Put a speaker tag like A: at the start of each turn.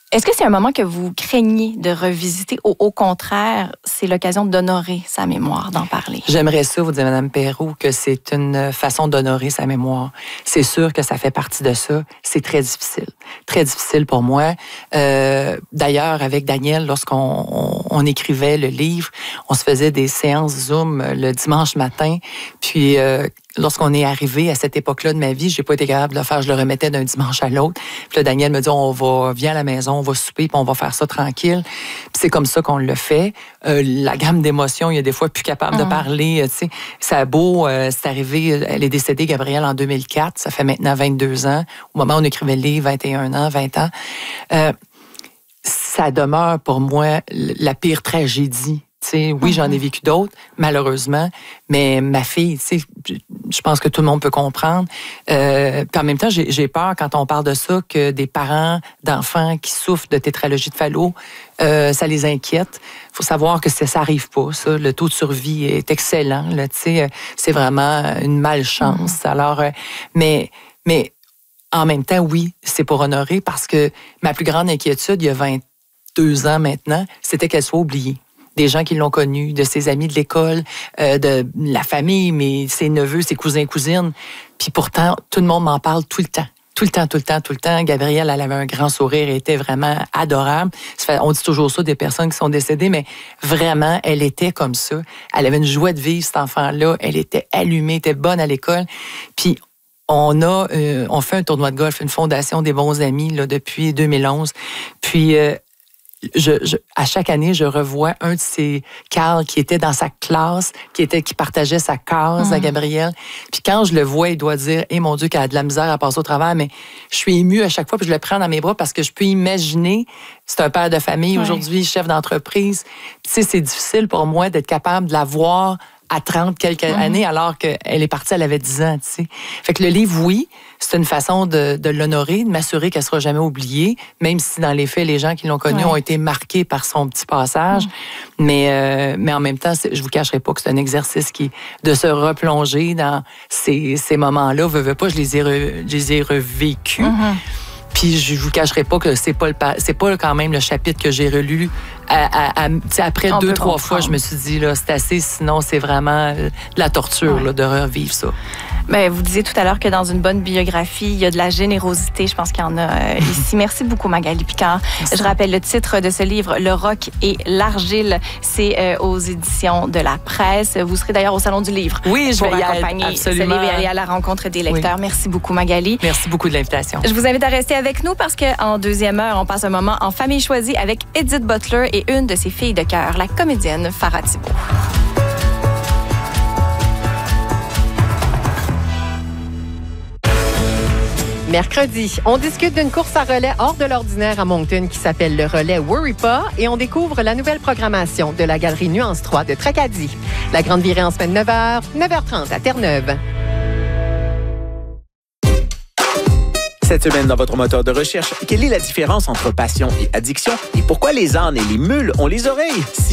A: Est-ce que c'est un moment que vous craignez de revisiter ou au contraire, c'est l'occasion d'honorer sa mémoire, d'en parler?
B: J'aimerais ça, vous dire, Mme Perrault, que c'est une façon d'honorer sa mémoire. C'est sûr que ça fait partie de ça. C'est très difficile pour moi. D'ailleurs, avec Daniel, lorsqu'on écrivait le livre, on se faisait des séances Zoom le dimanche matin. Puis, lorsqu'on est arrivé à cette époque-là de ma vie, j'ai pas été capable de le faire. Je le remettais d'un dimanche à l'autre. Puis là, Daniel me dit, viens à la maison, on va souper, puis on va faire ça tranquille. Puis c'est comme ça qu'on le fait. La gamme d'émotions, il y a des fois plus capable de parler. Tu sais, ça a beau, c'est arrivé, elle est décédée, Gabrielle, en 2004. Ça fait maintenant 22 ans. Au moment où on écrivait le livre, 21 ans, 20 ans. Ça demeure pour moi la pire tragédie. T'sais, oui, j'en ai vécu d'autres, malheureusement, mais ma fille, je pense que tout le monde peut comprendre. Puis en même temps, j'ai peur quand on parle de ça que des parents d'enfants qui souffrent de tétralogie de Fallot, ça les inquiète. Il faut savoir que ça n'arrive pas, ça. Le taux de survie est excellent. Là, c'est vraiment une malchance. Alors, mais en même temps, oui, c'est pour honorer parce que ma plus grande inquiétude, il y a 22 ans maintenant, c'était qu'elle soit oubliée. Des gens qui l'ont connue, de ses amis de l'école, de la famille, ses neveux, ses cousins, cousines. Puis pourtant, tout le monde m'en parle tout le temps. Tout le temps. Gabrielle, elle avait un grand sourire et était vraiment adorable. On dit toujours ça des personnes qui sont décédées, mais vraiment, elle était comme ça. Elle avait une joie de vivre, cet enfant-là. Elle était allumée, était bonne à l'école. Puis on fait un tournoi de golf, une fondation des bons amis là, depuis 2011. Puis à chaque année, je revois un de ces Carl qui était dans sa classe, qui partageait sa case à Gabrielle. Puis quand je le vois, il doit dire « mon Dieu, qu'elle a de la misère à passer au travers », mais je suis émue à chaque fois, puis je le prends dans mes bras parce que je peux imaginer, c'est un père de famille aujourd'hui, chef d'entreprise. Tu sais, c'est difficile pour moi d'être capable de la voir à 30 quelques années, alors qu'elle est partie, elle avait 10 ans, tu sais. Fait que le livre, oui, c'est une façon de l'honorer, de m'assurer qu'elle sera jamais oubliée, même si dans les faits, les gens qui l'ont connue ont été marqués par son petit passage. Mais en même temps, je vous cacherai pas que c'est un exercice de se replonger dans ces moments-là. Veux pas, je les ai revécus. Puis je vous cacherai pas que c'est pas quand même le chapitre que j'ai relu. Après 2-3 fois, je me suis dit, là, c'est assez, sinon c'est vraiment de la torture là, de revivre ça.
A: Bien, vous disiez tout à l'heure que dans une bonne biographie, il y a de la générosité. Je pense qu'il y en a ici. Merci beaucoup, Magali Picard. Merci. Je rappelle le titre de ce livre, Le roc et l'argile. C'est aux éditions de La Presse. Vous serez d'ailleurs au Salon du Livre.
B: Oui, je vais y
A: accompagner ce livre et aller à la rencontre des lecteurs. Oui. Merci beaucoup, Magali.
B: Merci beaucoup de l'invitation.
A: Je vous invite à rester avec nous parce qu'en deuxième heure, on passe un moment en famille choisie avec Edith Butler et une de ses filles de cœur, la comédienne Farah Thibault.
C: Mercredi, on discute d'une course à relais hors de l'ordinaire à Moncton qui s'appelle le relais Worry Pas et on découvre la nouvelle programmation de la galerie Nuance 3 de Tracadie. La grande virée en semaine 9h, 9h30 à Terre-Neuve.
D: Cette semaine, dans votre moteur de recherche, quelle est la différence entre passion et addiction et pourquoi les ânes et les mules ont les oreilles?